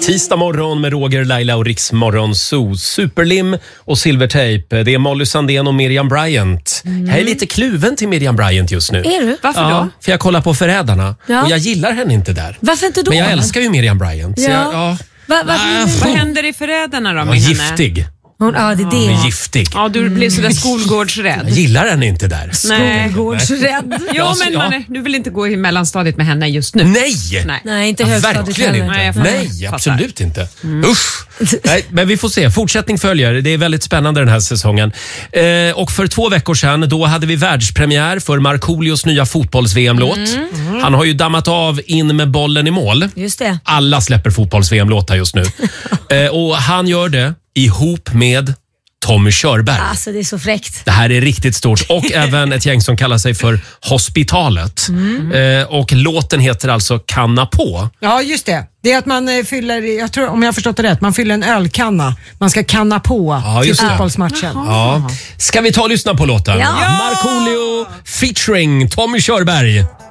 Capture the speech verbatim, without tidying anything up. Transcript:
Tisdag morgon med Roger, Laila och Riks Morgonzoo. Superlim och Silvertape. Det är Molly Sandén och Miriam Bryant. Mm. Jag är lite kluven till Miriam Bryant just nu. Är du? Varför ja, då? För jag kollar på Förrädarna ja. och jag gillar henne inte där. Varför inte då? Men jag älskar ju Miriam Bryant. Ja. Så jag, ja. Va, va, ah, vad händer i Förrädarna då med henne? Giftig. Hon, ja, det är det. Hon är giftig. Ja, du blir sådär skolgårdsrädd. Jag gillar henne inte där. Skolgårdsrädd. Jo, men ja. man, du vill inte gå i mellanstadiet med henne just nu. Nej! Nej, Nej inte högstadiet verkligen heller. inte. Nej, Nej, absolut inte. Mm. Usch. Nej, men vi får se. Fortsättning följer. Det är väldigt spännande den här säsongen. Eh, och för två veckor sedan, då hade vi världspremiär för Markoolios nya fotbolls-V M-låt. Mm. Mm. Han har ju dammat av in med bollen i mål. Just det. Alla släpper fotbolls-V M-låtar just nu. eh, och han gör det ihop med Tommy Körberg. Alltså det är så fräckt. Det här är riktigt stort. Och även ett gäng som kallar sig för Hospitalet. Mm. Eh, och låten heter alltså Kanna på. Ja, just det. Det är att man eh, fyller, jag tror, om jag har förstått det rätt, man fyller en ölkanna. Man ska kanna på ja, till just fotbollsmatchen. Ja. Ska vi ta och lyssna på låten? Ja. Markoolio featuring Tommy Körberg.